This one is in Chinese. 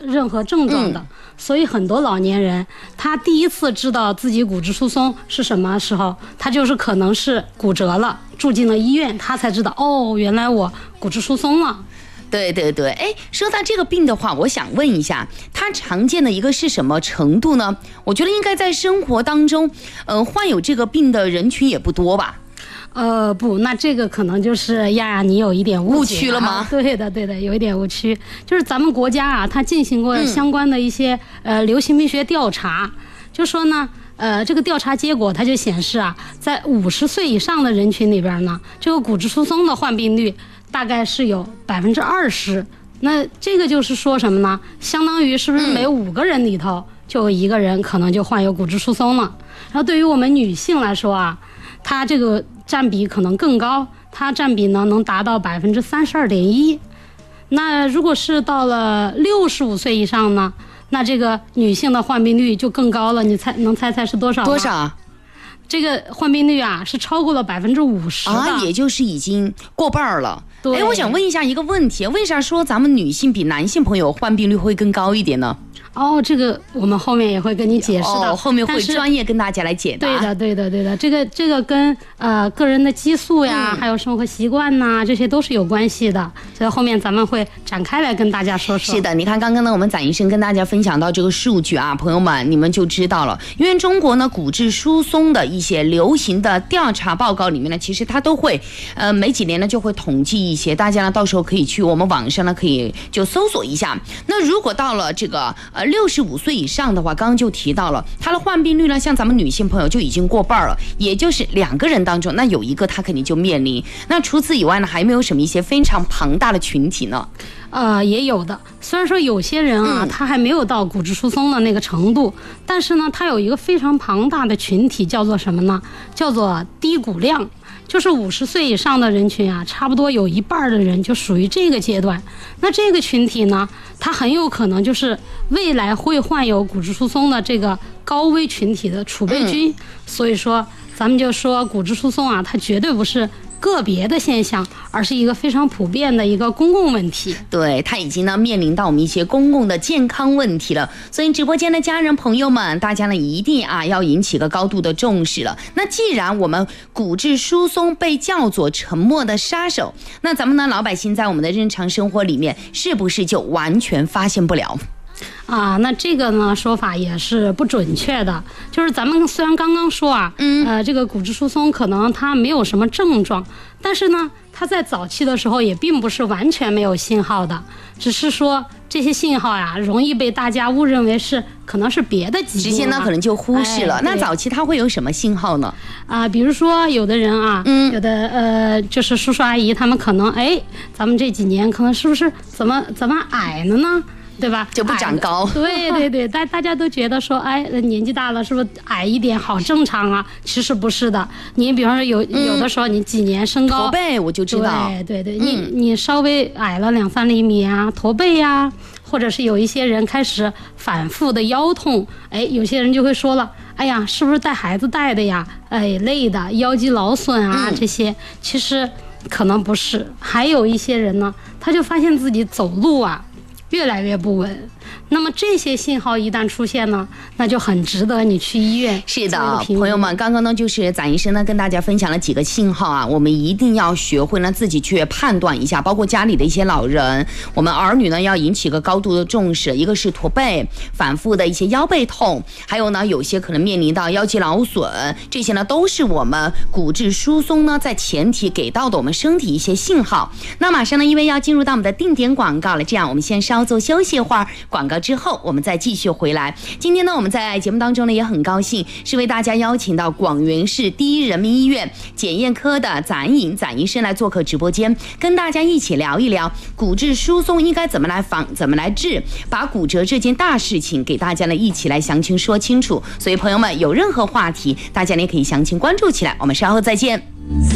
任何症状的。所以很多老年人他第一次知道自己骨质疏松是什么时候，他就是可能是骨折了，住进了医院，他才知道哦，原来我骨质疏松了。 对对对，哎，说到这个病的话，我想问一下，它常见的一个是什么程度呢？我觉得应该在生活当中，患有这个病的人群也不多吧？ 不，那这个可能就是亚亚你有一点误区了吗？ 对的，有一点误区。就是咱们国家啊，它进行过相关的一些流行病学调查，就说呢，这个调查结果它就显示啊，在50岁以上的人群里边呢，这个骨质疏松的患病率大概是有20%。那这个就是说什么呢？相当于是不是每5个人里头就有1个人可能就患有骨质疏松了？然后对于我们女性来说啊，它这个占比可能更高，它占比呢能达到32.1%。那如果是到了65岁以上呢，那这个女性的患病率就更高了。你能猜猜是多少吗？ 多少？ 这个患病率啊是超过了50% 啊，也就是已经过半了。 对， 我想问一下一个问题，为啥说咱们女性比男性朋友患病率会更高一点呢？ 这个我们后面也会跟你解释的， 后面会专业跟大家来解答。 对的，这个跟个人的激素呀，还有生活习惯呐，这些都是有关系的，所以后面咱们会展开来跟大家说说。 是的，你看刚刚呢，我们展医生跟大家分享到这个数据啊，朋友们你们就知道了，因为中国呢骨质疏松的一些流行的调查报告里面呢，其实它都会每几年呢就会统计一些，大家呢到时候可以去我们网上呢可以就搜索一下。那如果到了这个65岁以上的话，刚刚就提到了他的患病率呢，像咱们女性朋友就已经过半了，也就是2个人当中，那有1个他肯定就面临。那除此以外呢，还有没有什么一些非常庞大的群体呢？ 也有的。虽然说有些人啊，他还没有到骨质疏松的那个程度，但是呢，他有一个非常庞大的群体，叫做什么呢？叫做低骨量。就是50岁以上的人群啊，差不多有1半的人就属于这个阶段。那这个群体呢，它很有可能就是未来会患有骨质疏松的这个高危群体的储备军。所以说，咱们就说骨质疏松啊，它绝对不是个别的现象，而是一个非常普遍的一个公共问题。 对，它已经呢面临到我们一些公共的健康问题了。所以直播间的家人朋友们，大家呢一定啊要引起个高度的重视了。那既然我们骨质疏松被叫做沉默的杀手，那咱们呢老百姓在我们的日常生活里面是不是就完全发现不了？ 那这个呢说法也是不准确的。就是咱们虽然刚刚说啊，这个骨质疏松可能它没有什么症状，但是呢，它在早期的时候也并不是完全没有信号的，只是说这些信号呀，容易被大家误认为是可能是别的疾病， 直接呢可能就忽视了。那早期它会有什么信号呢？ 比如说有的人啊，有的就是叔叔阿姨他们可能咱们这几年可能是不是怎么矮了呢？对吧？ 就不长高。 对，大家都觉得说，年纪大了是不是矮一点好正常啊？其实不是的。你比方说有的时候你几年身高， 驼背我就知道。 对，你稍微矮了2-3厘米啊，驼背呀，或者是有一些人开始反复的腰痛，有些人就会说了，哎呀，是不是带孩子带的呀？累的，腰肌劳损啊，这些其实可能不是。还有一些人呢，他就发现自己走路啊越来越不稳。那么这些信号一旦出现呢，那就很值得你去医院。 是的，朋友们，刚刚呢就是展医生呢跟大家分享了几个信号啊，我们一定要学会呢自己去判断一下，包括家里的一些老人，我们儿女呢要引起个高度的重视。一个是驼背，反复的一些腰背痛，还有呢有些可能面临到腰肌劳损，这些呢都是我们骨质疏松呢在前提给到的我们身体一些信号。那马上呢因为要进入到我们的定点广告了，这样我们先稍作休息一会儿，广告之后我们再继续回来。今天呢我们在节目当中呢也很高兴是为大家邀请到广元市第一人民医院检验科的展医生来做客直播间，跟大家一起聊一聊骨质疏松应该怎么来防怎么来治，把骨折这件大事情给大家呢一起来详情说清楚。所以朋友们有任何话题大家呢可以详情关注起来，我们稍后再见。